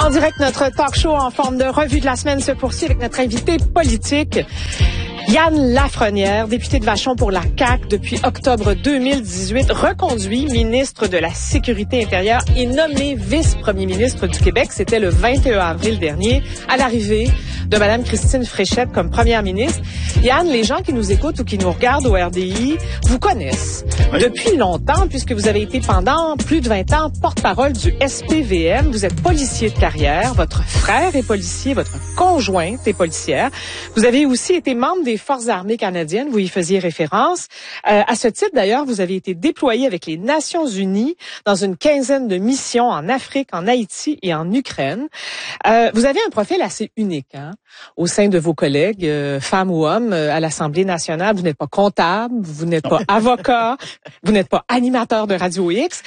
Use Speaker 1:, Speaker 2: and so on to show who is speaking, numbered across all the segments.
Speaker 1: En direct, notre talk show en forme de revue de la semaine se poursuit avec notre invité politique, Yann Lafrenière, député de Vachon pour la CAQ depuis octobre 2018, reconduit ministre de la Sécurité intérieure et nommé vice-premier ministre du Québec. C'était le 21 avril dernier, à l'arrivée de Mme Christine Fréchette comme première ministre. Yann, les gens qui nous écoutent ou qui nous regardent au RDI vous connaissent depuis longtemps, puisque vous avez été pendant plus de 20 ans porte-parole du SPVM. Vous êtes policier de carrière, votre frère est policier, votre conjointe est policière. Vous avez aussi été membre des Forces armées canadiennes, vous y faisiez référence. À ce titre, d'ailleurs, vous avez été déployé avec les Nations unies dans une quinzaine de missions en Afrique, en Haïti et en Ukraine. Vous avez un profil assez unique au sein de vos collègues, femmes ou hommes, à l'Assemblée nationale. Vous n'êtes pas comptable, vous n'êtes pas avocat, vous n'êtes pas animateur de Radio X.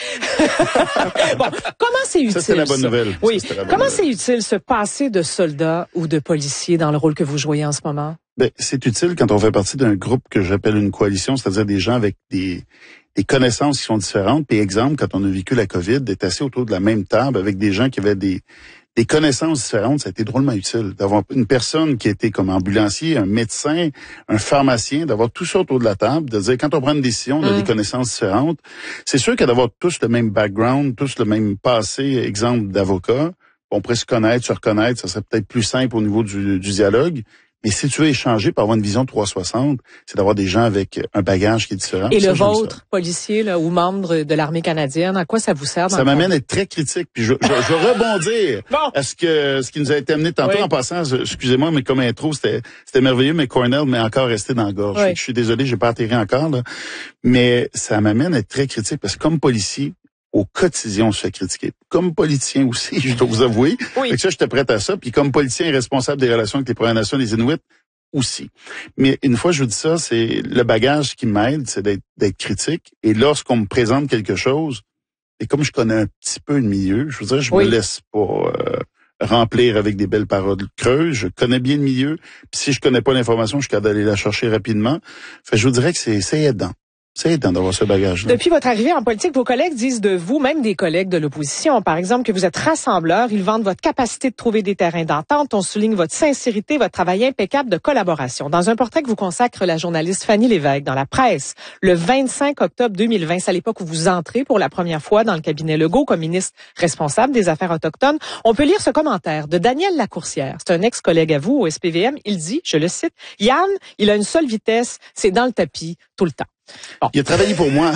Speaker 1: Bon, comment c'est utile?
Speaker 2: Ça, c'est la bonne nouvelle.
Speaker 1: Oui. Comment c'est utile se passer de soldat ou de policier dans le rôle que vous jouez en ce moment?
Speaker 2: Ben, c'est utile quand on fait partie d'un groupe que j'appelle une coalition, c'est-à-dire des gens avec des connaissances qui sont différentes. Puis exemple, quand on a vécu la COVID, d'être assis autour de la même table avec des gens qui avaient des connaissances différentes, ça a été drôlement utile. D'avoir une personne qui était comme ambulancier, un médecin, un pharmacien, d'avoir tout ça autour de la table, de dire quand on prend une décision, on a des connaissances différentes. C'est sûr que d'avoir tous le même background, tous le même passé, exemple d'avocat, on pourrait se connaître, se reconnaître, ça serait peut-être plus simple au niveau du dialogue. Mais si tu veux échanger pour avoir une vision 360, c'est d'avoir des gens avec un bagage qui est différent.
Speaker 1: Et le vôtre, policier là, ou membre de l'armée canadienne, à quoi ça vous sert?
Speaker 2: Ça m'amène à être très critique. Puis je vais rebondir à ce qui nous a été amené tantôt en passant. Excusez-moi, mais comme intro, c'était merveilleux, mais Cornell m'est encore resté dans la gorge. Je suis désolé, j'ai pas atterri encore. Là. Mais ça m'amène à être très critique parce que comme policier, au quotidien, on se fait critiquer. Comme politicien aussi, je dois vous avouer. Fait que ça, j'étais prête à ça. Puis comme politicien et responsable des relations avec les Premières Nations, les Inuits, aussi. Mais une fois, je vous dis ça, c'est le bagage qui m'aide, c'est d'être critique. Et lorsqu'on me présente quelque chose, et comme je connais un petit peu le milieu, je vous dirais, je me laisse pas remplir avec des belles paroles creuses. Je connais bien le milieu. Puis si je connais pas l'information, je suis capable d'aller la chercher rapidement. Fait que je vous dirais que c'est aidant. C'est aidant d'avoir ce bagage-là.
Speaker 1: Depuis votre arrivée en politique, vos collègues disent de vous, même des collègues de l'opposition, par exemple, que vous êtes rassembleur. Ils vantent votre capacité de trouver des terrains d'entente. On souligne votre sincérité, votre travail impeccable de collaboration. Dans un portrait que vous consacre la journaliste Fanny Lévesque dans la presse, le 25 octobre 2020, c'est à l'époque où vous entrez pour la première fois dans le cabinet Legault comme ministre responsable des Affaires autochtones. On peut lire ce commentaire de Daniel Lacourcière. C'est un ex-collègue à vous au SPVM. Il dit, je le cite, « Yann, il a une seule vitesse, c'est dans le tapis tout le temps. »
Speaker 2: Bon. Il a travaillé pour moi.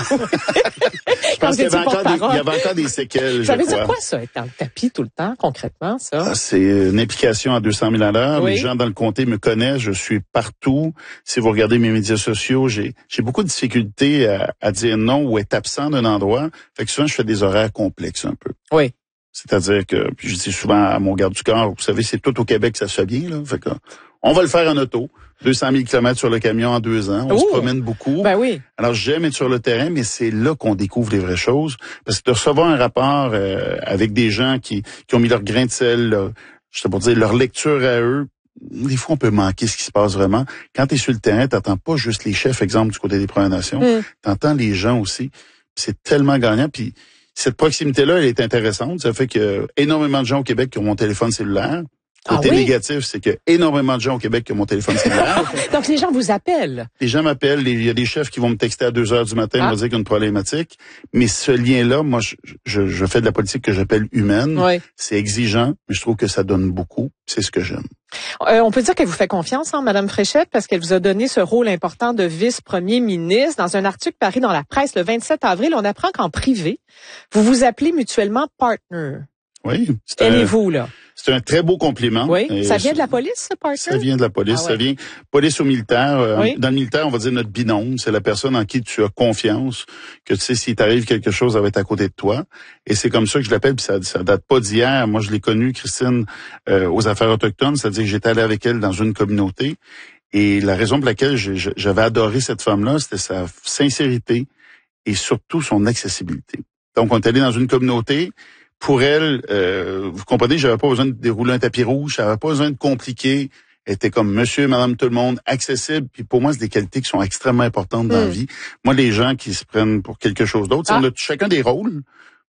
Speaker 2: Je pense qu'il y avait encore des séquelles.
Speaker 1: Ça veut dire quoi, ça, être dans le tapis tout le temps, concrètement, ça?
Speaker 2: C'est une implication à 200 000 à l'heure. Les gens dans le comté me connaissent. Je suis partout. Si vous regardez mes médias sociaux, j'ai beaucoup de difficultés à dire non ou être absent d'un endroit. Fait que souvent, je fais des horaires complexes un peu.
Speaker 1: Oui.
Speaker 2: C'est-à-dire que, puis je dis souvent à mon garde du corps, vous savez, c'est tout au Québec, ça se fait bien, là. Fait que, on va le faire en auto. 200 000 kilomètres sur le camion en 2 ans. On se promène beaucoup.
Speaker 1: Ben oui.
Speaker 2: Alors, j'aime être sur le terrain, mais c'est là qu'on découvre les vraies choses. Parce que de recevoir un rapport avec des gens qui ont mis leur grain de sel, je sais pas dire, leur lecture à eux, des fois, on peut manquer ce qui se passe vraiment. Quand tu es sur le terrain, t'entends pas juste les chefs, exemple, du côté des Premières Nations. T'entends les gens aussi. C'est tellement gagnant. Puis cette proximité-là, elle est intéressante. Ça fait que énormément de gens au Québec qui ont mon téléphone cellulaire. Côté négatif, c'est qu'il y a énormément de gens au Québec qui ont mon téléphone cellulaire.
Speaker 1: Donc, les gens vous appellent.
Speaker 2: Les gens m'appellent. Il y a des chefs qui vont me texter à 2h du matin, me dire qu'il y a une problématique. Mais ce lien-là, moi, je fais de la politique que j'appelle humaine. C'est exigeant, mais je trouve que ça donne beaucoup. C'est ce que j'aime.
Speaker 1: On peut dire qu'elle vous fait confiance, Madame Fréchette, parce qu'elle vous a donné ce rôle important de vice-premier ministre. Dans un article paru dans la presse le 27 avril, on apprend qu'en privé, vous vous appelez mutuellement partner.
Speaker 2: Oui.
Speaker 1: Aimez-vous, là?
Speaker 2: C'est un très beau compliment.
Speaker 1: Oui. Ça vient de la police, ce partner?
Speaker 2: Ça vient de la police. Ça vient police au militaire. Dans le militaire, on va dire notre binôme. C'est la personne en qui tu as confiance, que tu sais, s'il t'arrive quelque chose, elle va être à côté de toi. Et c'est comme ça que je l'appelle, puis ça date pas d'hier. Moi, je l'ai connue, Christine, aux Affaires autochtones. C'est-à-dire que j'étais allé avec elle dans une communauté. Et la raison pour laquelle j'avais adoré cette femme-là, c'était sa sincérité et surtout son accessibilité. Donc, on est allé dans une communauté. Pour elle, vous comprenez, j'avais pas besoin de dérouler un tapis rouge, j'avais pas besoin de compliquer. Elle était comme monsieur, madame, tout le monde, accessible. Puis pour moi, c'est des qualités qui sont extrêmement importantes dans la vie. Moi, les gens qui se prennent pour quelque chose d'autre, on a chacun des rôles.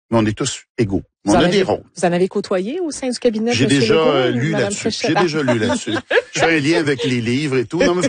Speaker 2: mais on est tous égaux. On a des rôles.
Speaker 1: Vous en avez côtoyé au sein du cabinet?
Speaker 2: J'ai déjà lu là-dessus. J'ai déjà lu là-dessus. Je fais un lien avec les livres et tout. Non, mais